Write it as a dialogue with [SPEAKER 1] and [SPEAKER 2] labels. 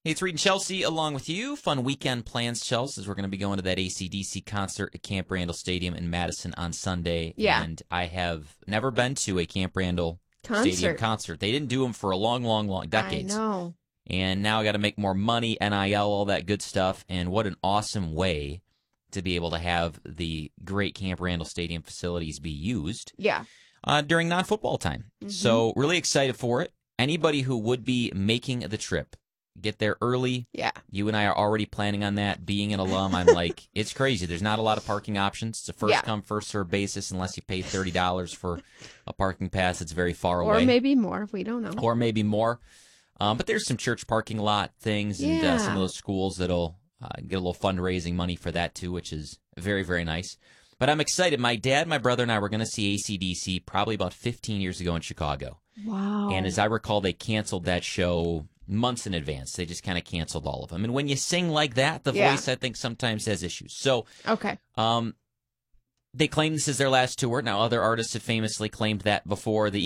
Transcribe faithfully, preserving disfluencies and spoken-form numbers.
[SPEAKER 1] Hey, it's Reed and Chelsea along with you. Fun weekend plans, Chelsea, as we're going to be going to that A C D C concert at Camp Randall Stadium in Madison on Sunday.
[SPEAKER 2] Yeah.
[SPEAKER 1] And I have never been to a Camp Randall
[SPEAKER 2] Concert.
[SPEAKER 1] Stadium concert. They didn't do them for a long, long, long decades.
[SPEAKER 2] I know.
[SPEAKER 1] And now I got to make more money, N I L, all that good stuff. And what an awesome way to be able to have the great Camp Randall Stadium facilities be used
[SPEAKER 2] Yeah.
[SPEAKER 1] uh, during non-football time.
[SPEAKER 2] Mhm.
[SPEAKER 1] So really excited for it. Anybody who would be making the trip, get there early.
[SPEAKER 2] Yeah.
[SPEAKER 1] You and I are already planning on that. Being an alum, I'm like, it's crazy. There's not a lot of parking options. It's a first
[SPEAKER 2] Yeah.
[SPEAKER 1] come, first served basis unless you pay thirty dollars for a parking pass. It's very far
[SPEAKER 2] Or
[SPEAKER 1] away.
[SPEAKER 2] maybe more. We don't know.
[SPEAKER 1] Or maybe more. Um, but there's some church parking lot things and
[SPEAKER 2] Yeah.
[SPEAKER 1] uh, some of those schools that'll uh, get a little fundraising money for that too, which is very, very nice. But I'm excited. My dad, my brother, and I were going to see A C D C probably about fifteen years ago in Chicago.
[SPEAKER 2] Wow.
[SPEAKER 1] And as I recall, they canceled that show months in advance. They just kind of canceled all of them. And when you sing like that, the
[SPEAKER 2] Yeah.
[SPEAKER 1] voice, I think, sometimes has issues. So
[SPEAKER 2] Okay.
[SPEAKER 1] um, they claim this is their last tour. Now, other artists have famously claimed that before. The